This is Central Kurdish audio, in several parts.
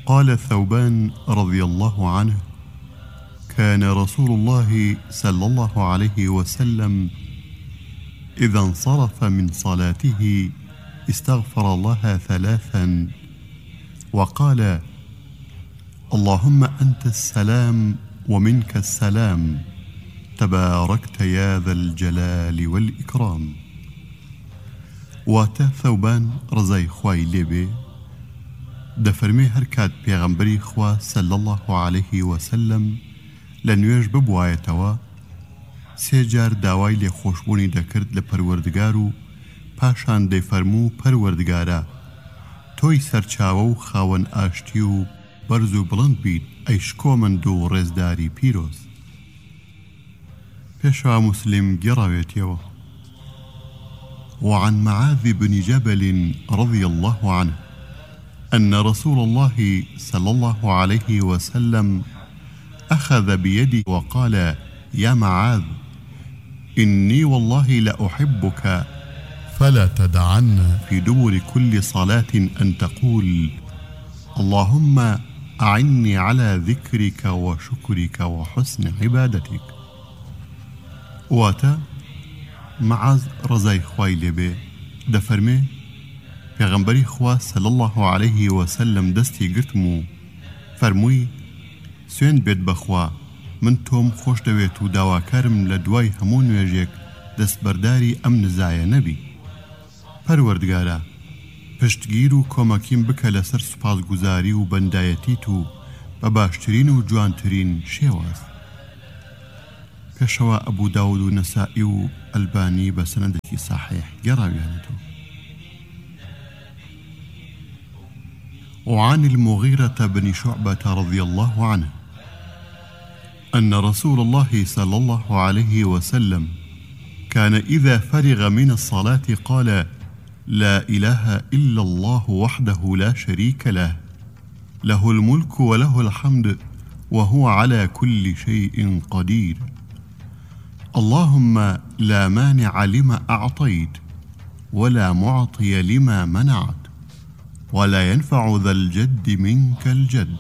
قال ثوبان رضي الله عنه: كان رسول الله صلى الله عليه وسلم إذا انصرف من صلاته استغفر الله 3 وقال: اللهم أنت السلام ومنك السلام تباركت يا ذا الجلال والإكرام. واتە ثەوبان ڕزای خوای لێبێ دەفەرمێ هەر کات پێغەمبەری خوا صلی الله عليه وسلم لە نوێژ ببوایەتەوە 3 جار داوای لێخۆشبوونی دەکرد لە پەروەردگار و پاشان دەیفەرموو: پەروەردگارە، تۆی سەرچاوە و خاوەن ئاشتی و بەرز و بڵند بیت ئەی شکۆمەند و ڕێزداری پیرۆز. پێشەوا مسلم گێڕاوێتیەوە: وعن معاذ بن جبل رضي الله عنه أن رسول الله صلى الله عليه وسلم أخذ بيدي وقال: يا معاذ، إني والله لأحبك فلا تدعن في دبر كل صلاة أن تقول: اللهم أعني على ذكرك وشكرك وحسن عبادتك. واتا معاذ رضای خوای لێبێ دەفەرمێ پێغەمبەری خوا صلی الله عليه وسلم دەستی گرتم و فەرمووی: سوێن بێت بەخوا، من تۆم خۆش دەوێت و داواکارم لە دوای هەموو نوێژێک دەستبەرداری ئەم نزایە نەبی. پەروەردگارە، پشتگیر و کۆمەکیم بکە لەسەر سوپاسگوزاری و بەندایەتیت و بە باشترین و جوانترین شێواز. پێشەوە ئەبوو داود و نەسائی و ئەلبانی بە سەنەدێکی صحیح گێڕاویانێتەوە. وعن المغيرة بن شعبة رضي الله عنه أن رسول الله صلى الله عليه وسلم كان إذا فرغ من الصلاة قال: لا إله إلا الله وحده لا شريك له، له الملك وله الحمد وهو على كل شيء قدير، اللهم لا مانع لما أعطيت ولا معطي لما منعت ولا ينفع ذا الجد منك الجد.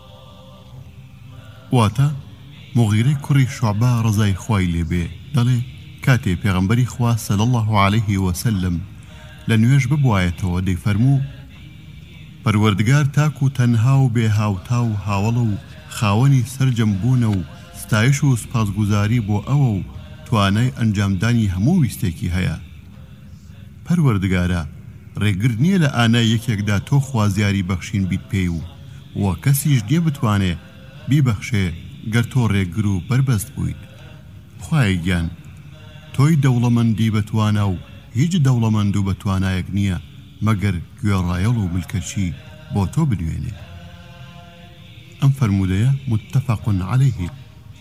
واتا مغیرەی کوڕی شوعبە ڕزای خوای لێبێ دەڵێ کاتێ پێغەمبەری خوا صلی الله عليه وسلم لە نوێژ ببوایەتەوە دەیفەرموو: پەروەردگار تاک و تەنها و بێ هاوتا و هاوڵە و خاوەنی سەرجەم بوونە و ستایش و سپاسگوزاری بۆ ئەوە و توانای ئەنجامدانی هەموو ویستێکی هەیە. پەروەردگارە، ڕێگر نییە لە ئانای یەکێکدا تۆ خوازیاری بەخشین بیت پێی و کەسیش نییە بتوانێ بیبەخشێ گەر تۆ ڕێگر و بربەست بوویت. خوایە گیان، تۆی دەوڵەمەندی بەتوانە و هیچ دەوڵەمەند و بەتوانایەک نییە مەگەر گوێڕایەڵ و ملکەچی بۆ تۆ بنوێنێ. ئەم فەرمودەیە متفق عليه.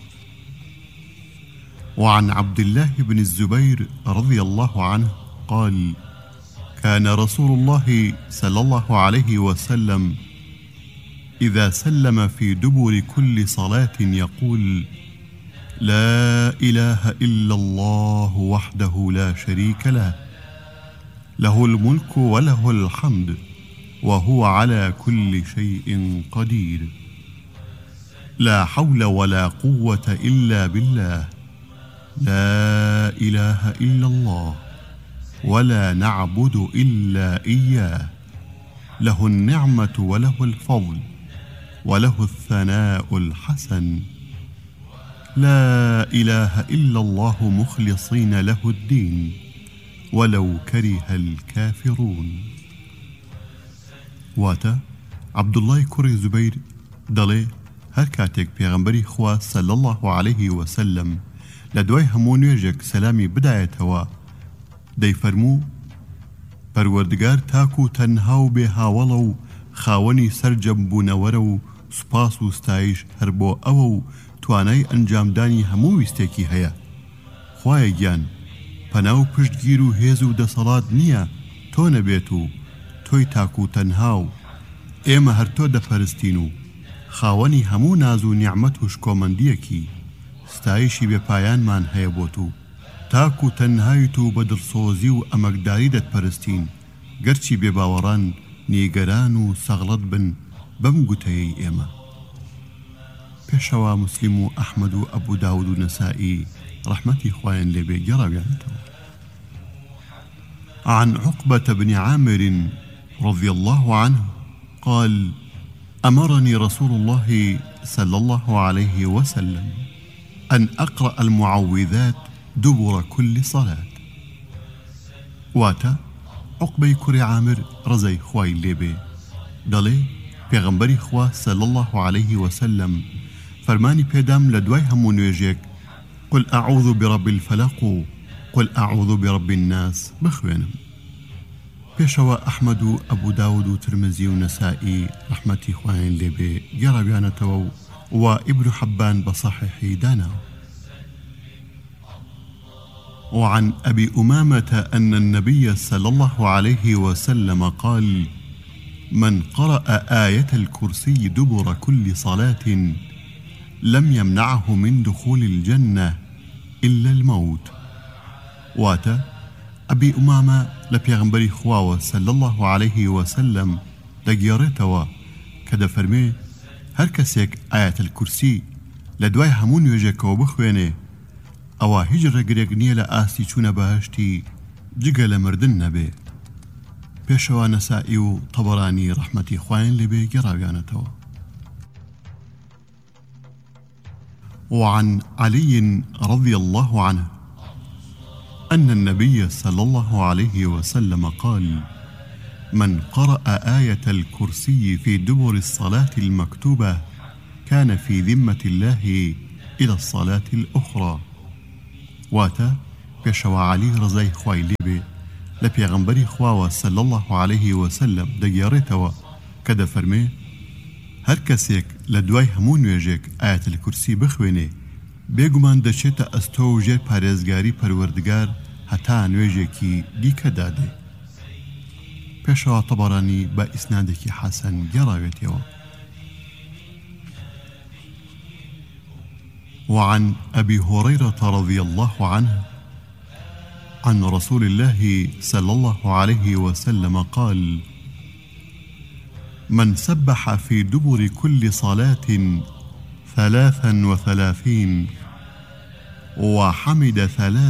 وعن عبد الله بن الزبير رضي الله عنه قال: كان رسول الله صلى الله عليه وسلم إذا سلم في دبر كل صلاة يقول: لا إله إلا الله وحده لا شريك له، له الملك وله الحمد وهو على كل شيء قدير، لا حول ولا قوة إلا بالله، لا إله إلا الله ولا نعبد إلا إياه، له النعمة وله الفضل وله الثناء الحسن، لا إله إلا الله مخلصين له الدين ولو كره الكافرون. واتا عبد الله كري زبير دەڵێ هەر کاتێک پێغەمبەری خوا صلی الله عليه وسلم لە دوای هەموو نوێژێک سەلامی بدایەتەوە دەیفەرموو: پەروەردگار تاک و تەنها و بێ هاوڵە و خاوەنی سەرجەم بوونەوەرە و سوپاس و ستایش هەر بۆ ئەوە و توانای ئەنجامدانی هەموو ویستێکی هەیە. خوایە گیان، پەنا و پشتگیر و هێز و دەسەڵات نییە تۆ نەبێت و تۆی تاک و تەنها و ئێمە هەر تۆ دەپەرستین و خاوەنی هەموو ناز و نیعمەت و شکۆمەندیەکی ستایشی بێپایانمان هەیە بۆ تو، تاک و تەنهایت و بەدڵسۆزی و ئەمەکداری دەتپەرستین گەرچی بێباوەڕان نیگەران و سەغڵەت بن بەم گوتەیەی ئێمە. پێشەوە موسلیم و ئەحمەد و ئەبوو داود و نەسائی ڕەحمەتی خوایان لێبێ گەڕاویانەتەوە. عن عقبة بن عامر رضي الله عنه قال: أمرني رسول الله صلى الله عليه وسلم أن أقرأ المعوذات دبر كل صلاة. واتا عقبة كري عامر رزي خواي ليبي دلي پیغمبری خوا صلى الله عليه وسلم فرماني پێدام لدواي همو نوێژێک قل أعوذ برب الفلق قل أعوذ برب الناس بخوێنم. پێشەوە ئەحمەد و ئەبوو داود و ترمزی و نەسائی ڕەحمەتی خوایان لێبێ گەڕاویانەتەوە و ئیبن حەبان بصحيحی داناوە. وعن أبي أمامة أن النبي صلى الله عليه وسلم قال: من قرأ آية الكرسي دبر كل صلاة لم يمنعه من دخول الجنة إلا الموت. واتا أبي أمامة لبيغمبري خواوة صلى الله عليه وسلم دقيارتوا كده فرمي هر كسيك آية الكرسي لدواي همون يجيكو بخويني أوا هجر قريقنية لآسي چون بهشتي جگە لە مردن نەبێ. پێشەوە نەسائی و طەبەرانی ڕەحمەتی خوایان لێبێ گەڕاویانەتەوە. وعن علي رضي الله عنه أن النبي صلى الله عليه وسلم قال: من قرأ آية الكرسي في دبر الصلاة المكتوبة كان في ذمة الله إلى الصلاة الأخرى. واتا پێشەوە علی ڕزای خوای لێبێ لە پێغەمبەری خواوە صلی الله عليه وسلم دەگێڕێتەوە کە دەفەرمێ هەر کەسێک لە دوای هەموو نوێژێک ئایەتەل کورسی بخوێنێ بێگومان دەچێتە ئەستۆ و ژێر پارێزگاری پەروەردگار هەتا نوێژێکی دیکە دادێ. پێشەوە طەبەرانی بە ئیسنادێکی حەسەن گەڕاوێتەوە. وعن أبي هريرة رضي الله عنه عن رسول الله صلى الله عليه وسلم قال: من سبح في دبر كل صلاة 33 وحمد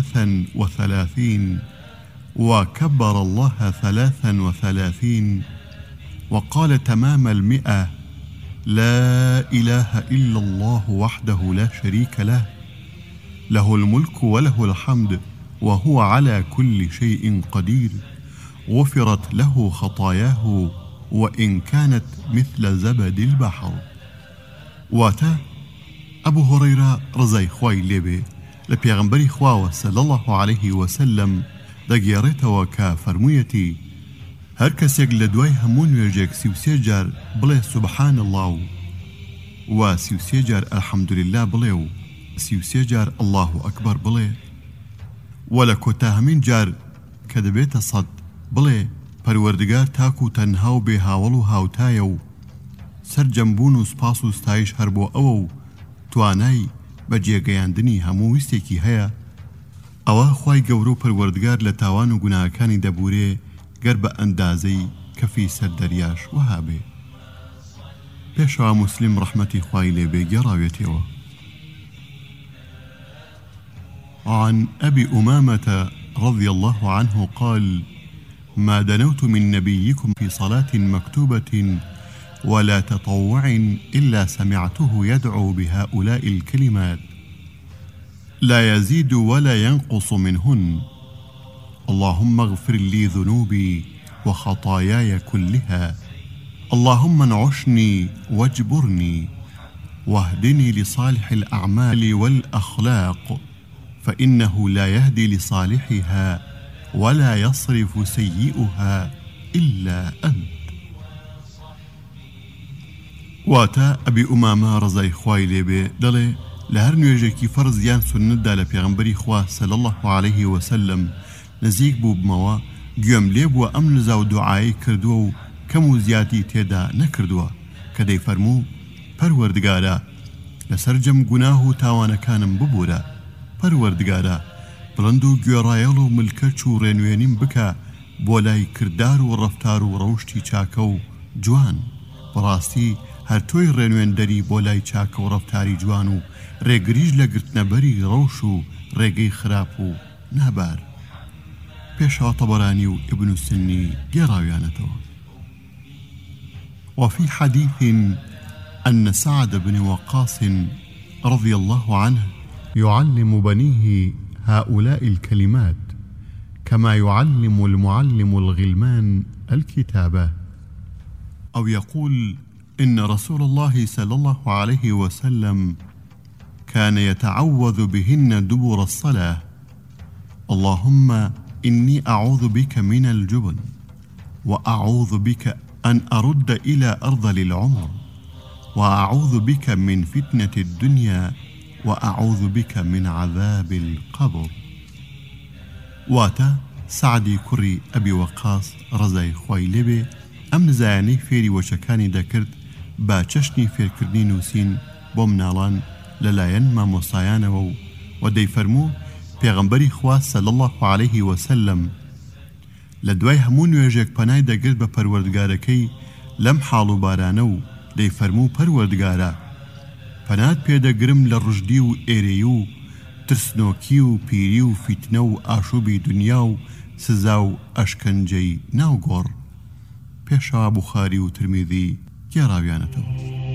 33 وكبر الله 33 وقال تمام 100: لا إله إلا الله وحده لا شريك له له الملك وله الحمد وهو على كل شيء قدير غفرت له خطاياه وإن كانت مثل زبد البحر. واتا أبو هريرة رضي خوای لێبێ لە پێغەمبەری خواوە صلی الله عليه وسلم دەگێڕێتەوە کە فەرموویەتی هەر کەسێک لە دوای هەموو نوێژێک 33 جار بڵێ سوبحان الله و 33 جار الحەمدولله بڵێ و 33 جار الله ئەکبەر بڵێ و لە کۆتا هەمین جار کە دەبێتە 100 بڵێ پەروەردگار تاک و تەنها و بێ هاوڵ و هاوتایە و سەرجەمبوون و سپاس و ستایش هەر بۆ ئەوە و توانای بە جێگەیاندنی هەموو ویستێکی هەیە ئەوە خوای گەورە و پەروەردگار لە تاوان و گوناهەکانی دەبورێ گەر بە ئەندازەی کەفی سەر دەریاش وەها بێ. پێشەوە موسلیم ڕەحمەتی خوای لێبێ گەڕاوێتەوە. عن أبي أمامة رضي الله عنه قال: ما دنوت من نبيكم في صلاة مكتوبة ولا تطوع إلا سمعته يدعو بهؤلاء الكلمات لا يزيد ولا ينقص منهن: اللهم اغفر لي ذنوبي وخطاياي كلها، اللهم انعشني واجبرني واهدني لصالح الأعمال والأخلاق فإنه لا يهدي لصالحها ولا يصرف سيئها إلا أنت. واتا أبي أمامة رضي خوای لێبێ دەڵێ لە هەر نوێژێکی فەرز یان سونەتدا لە پێغەمبەری خوا صلی الله عليه وسلم نزیک بوو بمەوە گوێم لێ بووە ئەم نزا و دوعایی کردووە و کەم و زیاتی تێدا نەکردووە کە دەیفەرموو پەروەردگارە لەسەر جەم گوناه و تاوانەکانم ببوورە، پەروەردگارە بڵند و گوێڕایەڵ و ملکەچ و ڕێنوێنیم بکە بۆ لای کردار و ڕەفتار و ڕەوشتی چاکە و جوان، بەڕاستی هەر تۆی ڕێنوێندەری بۆ لای چاکە و ڕەفتاری جوان و ڕێگریش لە گرتنەبەری ڕەوش و ڕێگەی خراپ و نابار. پێشەوە طەبەرانی و ئیبن سنی گێڕاویانەتەوە. وفي حديث أن سعد بن وقاص رضي الله عنه يعلم بنيه هؤلاء الكلمات كما يعلم المعلم الغلمان الكتابة، أو يقول إن رسول الله صلى الله عليه وسلم كان يتعوذ بهن دبر الصلاة: اللهم إني أعوذ بك من الجبن، وأعوذ بك أن أرد إلى أرذل العمر، وأعوذ بك من فتنة الدنيا، وأعوذ بك من عذاب القبر. واتا سعدی کوڕی ئەبی وەقاس ڕەزای خوای لێبێ ئەم نزایانەی فێری وەشەکانی دەکرد با چەشنی فێرکردنی نووسین بۆ مناڵان لەلایەن مامۆستایانەوە و دەیفەرموو پێغەمبەری خوا صلی الله عليه وسلم لە دوای هەموو نوێژێک پەنای دەگرت بە پەروەردگارەکەی لەم حاڵ و بارانە و دەیفەرموو پەروەردگارە پەنات پێدەگرم لە ڕژدی و ئێرەی و ترسنۆکی و پیری و فیتنە و ئاشوبی دنیا و سزا و ئەشکەنجەی ناوگۆڕ. پێشەوە بوخاری و ترمیذی گێڕاویانەتەوە.